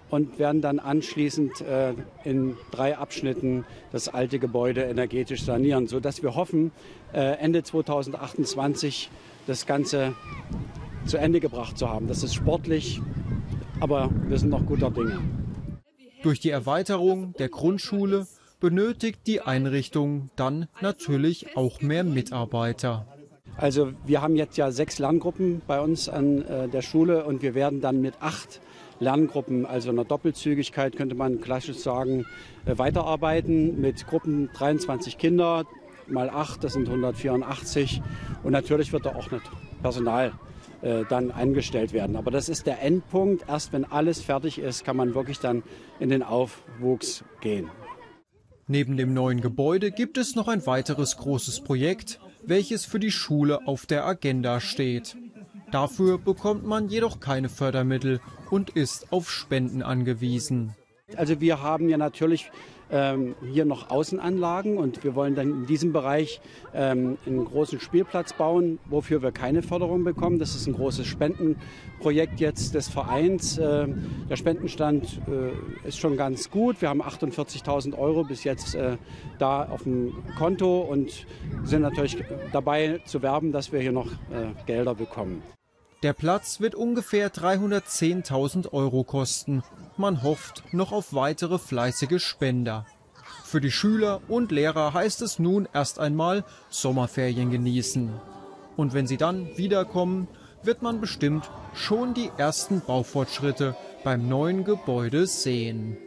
und werden dann anschließend in 3 Abschnitten das alte Gebäude energetisch sanieren, sodass wir hoffen, Ende 2028 das Ganze zu Ende gebracht zu haben. Das ist sportlich, aber wir sind noch guter Dinge. Durch die Erweiterung der Grundschule benötigt die Einrichtung dann natürlich auch mehr Mitarbeiter. Also wir haben jetzt ja 6 Lerngruppen bei uns an der Schule und wir werden dann mit 8 Lerngruppen, also einer Doppelzügigkeit könnte man klassisch sagen, weiterarbeiten mit Gruppen 23 Kinder mal 8, das sind 184 und natürlich wird da auch nicht Personal dann eingestellt werden. Aber das ist der Endpunkt. Erst wenn alles fertig ist, kann man wirklich dann in den Aufwuchs gehen. Neben dem neuen Gebäude gibt es noch ein weiteres großes Projekt, welches für die Schule auf der Agenda steht. Dafür bekommt man jedoch keine Fördermittel und ist auf Spenden angewiesen. Also wir haben ja natürlich hier noch Außenanlagen und wir wollen dann in diesem Bereich einen großen Spielplatz bauen, wofür wir keine Förderung bekommen. Das ist ein großes Spendenprojekt jetzt des Vereins. Der Spendenstand ist schon ganz gut. Wir haben 48.000 € bis jetzt da auf dem Konto und sind natürlich dabei zu werben, dass wir hier noch Gelder bekommen. Der Platz wird ungefähr 310.000 € kosten. Man hofft noch auf weitere fleißige Spender. Für die Schüler und Lehrer heißt es nun erst einmal Sommerferien genießen. Und wenn sie dann wiederkommen, wird man bestimmt schon die ersten Baufortschritte beim neuen Gebäude sehen.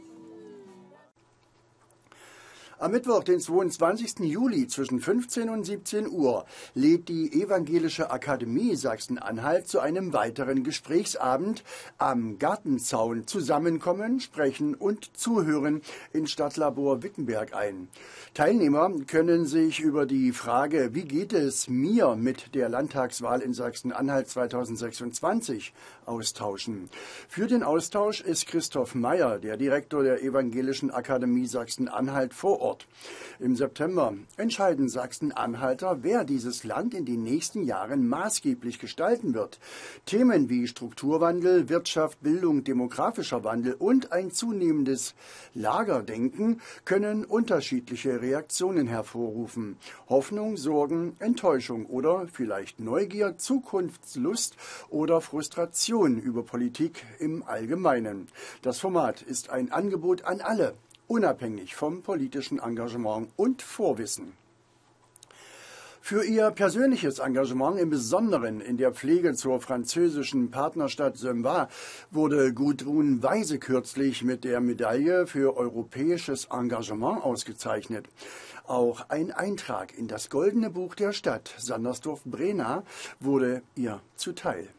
Am Mittwoch, den 22. Juli zwischen 15 und 17 Uhr lädt die Evangelische Akademie Sachsen-Anhalt zu einem weiteren Gesprächsabend am Gartenzaun Zusammenkommen, Sprechen und Zuhören in Stadtlabor Wittenberg ein. Teilnehmer können sich über die Frage, wie geht es mir mit der Landtagswahl in Sachsen-Anhalt 2026, austauschen. Für den Austausch ist Christoph Meyer, der Direktor der Evangelischen Akademie Sachsen-Anhalt, vor Ort. Im September entscheiden Sachsen-Anhalter, wer dieses Land in den nächsten Jahren maßgeblich gestalten wird. Themen wie Strukturwandel, Wirtschaft, Bildung, demografischer Wandel und ein zunehmendes Lagerdenken können unterschiedliche Reaktionen hervorrufen. Hoffnung, Sorgen, Enttäuschung oder vielleicht Neugier, Zukunftslust oder Frustration über Politik im Allgemeinen. Das Format ist ein Angebot an alle, unabhängig vom politischen Engagement und Vorwissen. Für ihr persönliches Engagement, im Besonderen in der Pflege zur französischen Partnerstadt Sömwa, wurde Gudrun Weise kürzlich mit der Medaille für europäisches Engagement ausgezeichnet. Auch ein Eintrag in das Goldene Buch der Stadt Sandersdorf-Brena wurde ihr zuteil.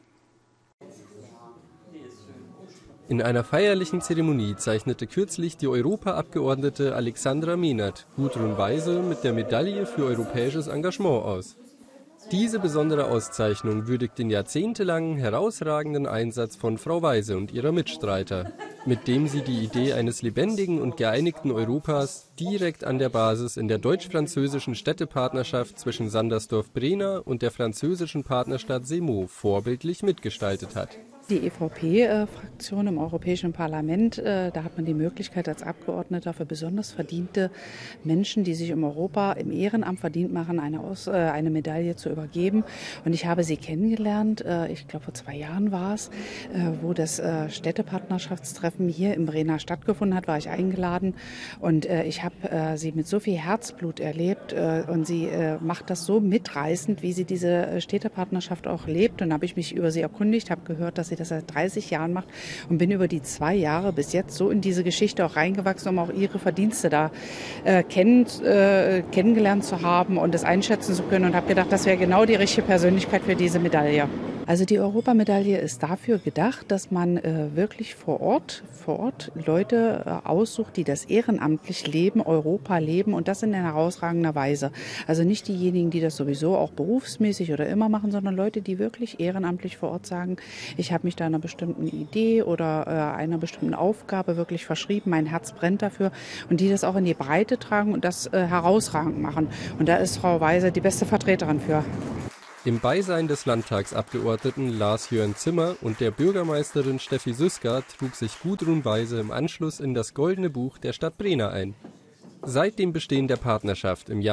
In einer feierlichen Zeremonie zeichnete kürzlich die Europaabgeordnete Alexandra Mehnert Gudrun Weise mit der Medaille für europäisches Engagement aus. Diese besondere Auszeichnung würdigt den jahrzehntelangen herausragenden Einsatz von Frau Weise und ihrer Mitstreiter, mit dem sie die Idee eines lebendigen und geeinigten Europas direkt an der Basis in der deutsch-französischen Städtepartnerschaft zwischen Sandersdorf-Brena und der französischen Partnerstadt Semoux vorbildlich mitgestaltet hat. Die EVP-Fraktion im Europäischen Parlament, da hat man die Möglichkeit als Abgeordneter für besonders verdiente Menschen, die sich in Europa im Ehrenamt verdient machen, eine Medaille zu übergeben. Und ich habe sie kennengelernt, ich glaube vor 2 Jahren war es, wo das Städtepartnerschaftstreffen hier in Brena stattgefunden hat, war ich eingeladen. Und ich habe sie mit so viel Herzblut erlebt und sie macht das so mitreißend, wie sie diese Städtepartnerschaft auch lebt. Und habe ich mich über sie erkundigt, habe gehört, dass sie das seit 30 Jahren macht und bin über die 2 Jahre bis jetzt so in diese Geschichte auch reingewachsen, um auch ihre Verdienste da kennengelernt zu haben und das einschätzen zu können und habe gedacht, das wäre genau die richtige Persönlichkeit für diese Medaille. Also die Europamedaille ist dafür gedacht, dass man wirklich vor Ort Leute aussucht, die das ehrenamtlich leben, Europa leben und das in einer herausragender Weise. Also nicht diejenigen, die das sowieso auch berufsmäßig oder immer machen, sondern Leute, die wirklich ehrenamtlich vor Ort sagen, ich habe mich da einer bestimmten Idee oder einer bestimmten Aufgabe wirklich verschrieben, mein Herz brennt dafür und die das auch in die Breite tragen und das herausragend machen. Und da ist Frau Weise die beste Vertreterin für. Im Beisein des Landtagsabgeordneten Lars-Jörn Zimmer und der Bürgermeisterin Steffi Süsker trug sich Gudrun Weise im Anschluss in das Goldene Buch der Stadt Brena ein. Seit dem Bestehen der Partnerschaft im Jahr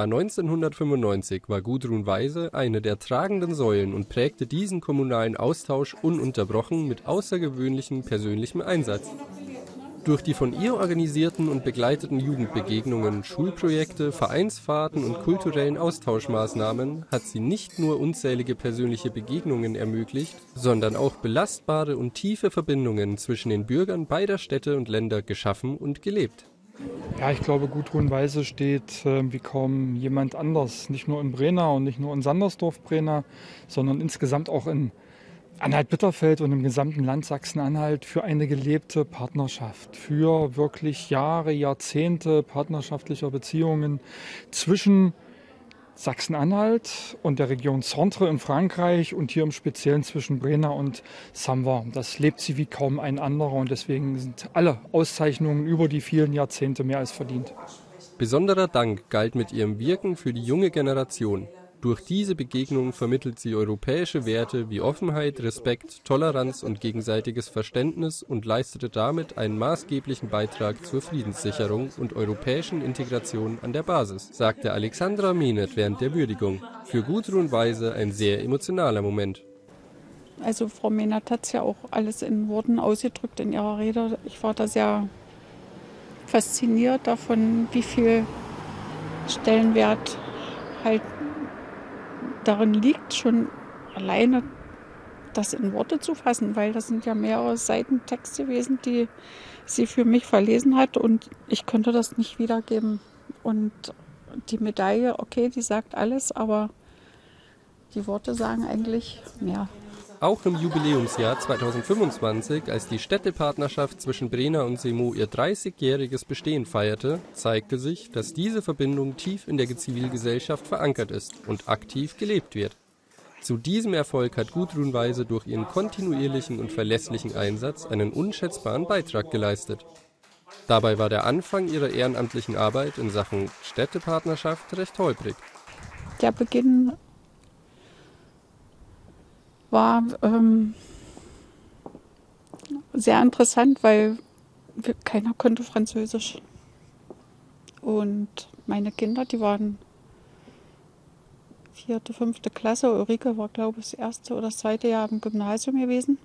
1995 war Gudrun Weise eine der tragenden Säulen und prägte diesen kommunalen Austausch ununterbrochen mit außergewöhnlichem persönlichem Einsatz. Durch die von ihr organisierten und begleiteten Jugendbegegnungen, Schulprojekte, Vereinsfahrten und kulturellen Austauschmaßnahmen hat sie nicht nur unzählige persönliche Begegnungen ermöglicht, sondern auch belastbare und tiefe Verbindungen zwischen den Bürgern beider Städte und Länder geschaffen und gelebt. Ja, ich glaube, Gudrun Weise steht wie kaum jemand anders, nicht nur in Brena und nicht nur in Sandersdorf-Brena, sondern insgesamt auch in Anhalt-Bitterfeld und im gesamten Land Sachsen-Anhalt für eine gelebte Partnerschaft, für wirklich Jahre, Jahrzehnte partnerschaftlicher Beziehungen zwischen Sachsen-Anhalt und der Region Centre in Frankreich und hier im Speziellen zwischen Brena und Samver. Das lebt sie wie kaum ein anderer und deswegen sind alle Auszeichnungen über die vielen Jahrzehnte mehr als verdient. Besonderer Dank galt mit ihrem Wirken für die junge Generation. Durch diese Begegnung vermittelt sie europäische Werte wie Offenheit, Respekt, Toleranz und gegenseitiges Verständnis und leistete damit einen maßgeblichen Beitrag zur Friedenssicherung und europäischen Integration an der Basis, sagte Alexandra Mehnert während der Würdigung. Für Gudrun Weise ein sehr emotionaler Moment. Also Frau Mehnert hat es ja auch alles in Worten ausgedrückt in ihrer Rede. Ich war da sehr fasziniert davon, wie viel Stellenwert halt darin liegt, schon alleine das in Worte zu fassen, weil das sind ja mehrere Seiten Text gewesen, die sie für mich verlesen hat und ich könnte das nicht wiedergeben. Und die Medaille, okay, die sagt alles, aber die Worte sagen eigentlich mehr. Auch im Jubiläumsjahr 2025, als die Städtepartnerschaft zwischen Brena und Semo ihr 30-jähriges Bestehen feierte, zeigte sich, dass diese Verbindung tief in der Zivilgesellschaft verankert ist und aktiv gelebt wird. Zu diesem Erfolg hat Gudrun Weise durch ihren kontinuierlichen und verlässlichen Einsatz einen unschätzbaren Beitrag geleistet. Dabei war der Anfang ihrer ehrenamtlichen Arbeit in Sachen Städtepartnerschaft recht holprig. Der Beginn war sehr interessant, weil keiner konnte Französisch. Und meine Kinder, die waren 4., 5. Klasse. Ulrike war, glaube ich, das 1. oder das 2. Jahr im Gymnasium gewesen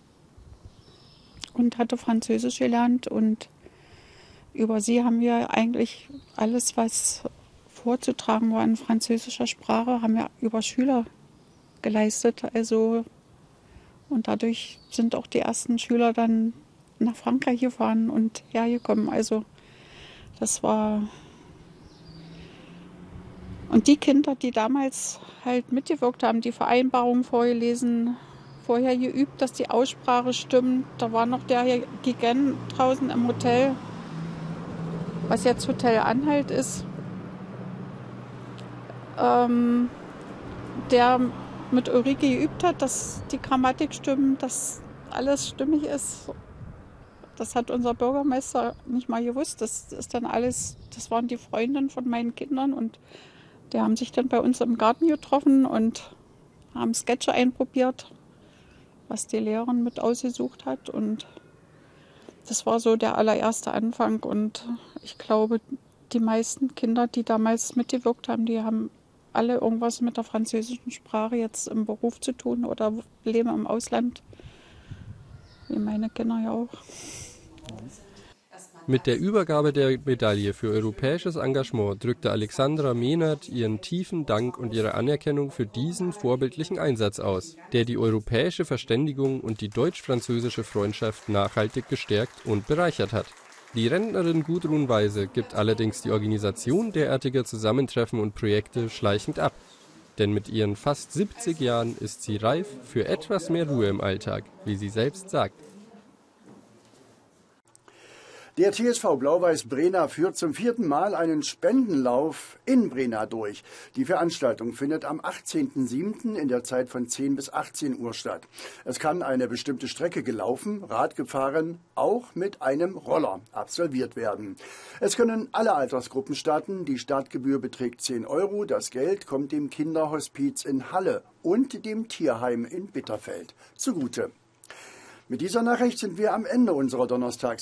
und hatte Französisch gelernt. Und über sie haben wir eigentlich alles, was vorzutragen war in französischer Sprache, haben wir über Schüler geleistet. Also, und dadurch sind auch die ersten Schüler dann nach Frankreich gefahren und hergekommen. Also das war... Und die Kinder, die damals halt mitgewirkt haben, die Vereinbarung vorgelesen, vorher geübt, dass die Aussprache stimmt. Da war noch der Gigant draußen im Hotel, was jetzt Hotel Anhalt ist, der mit Ulrike geübt hat, dass die Grammatik stimmt, dass alles stimmig ist. Das hat unser Bürgermeister nicht mal gewusst. Das ist dann alles, das waren die Freundinnen von meinen Kindern und die haben sich dann bei uns im Garten getroffen und haben Sketche einprobiert, was die Lehrerin mit ausgesucht hat. Und das war so der allererste Anfang. Und ich glaube, die meisten Kinder, die damals mitgewirkt haben, die haben alle irgendwas mit der französischen Sprache jetzt im Beruf zu tun oder leben im Ausland, wie meine Kinder ja auch. Mit der Übergabe der Medaille für europäisches Engagement drückte Alexandra Mehnert ihren tiefen Dank und ihre Anerkennung für diesen vorbildlichen Einsatz aus, der die europäische Verständigung und die deutsch-französische Freundschaft nachhaltig gestärkt und bereichert hat. Die Rentnerin Gudrun Weise gibt allerdings die Organisation derartiger Zusammentreffen und Projekte schleichend ab. Denn mit ihren fast 70 Jahren ist sie reif für etwas mehr Ruhe im Alltag, wie sie selbst sagt. Der TSV Blau-Weiß Brena führt zum 4. Mal einen Spendenlauf in Brena durch. Die Veranstaltung findet am 18.07. in der Zeit von 10 bis 18 Uhr statt. Es kann eine bestimmte Strecke gelaufen, Rad gefahren, auch mit einem Roller absolviert werden. Es können alle Altersgruppen starten. Die Startgebühr beträgt 10 €. Das Geld kommt dem Kinderhospiz in Halle und dem Tierheim in Bitterfeld zugute. Mit dieser Nachricht sind wir am Ende unserer Donnerstags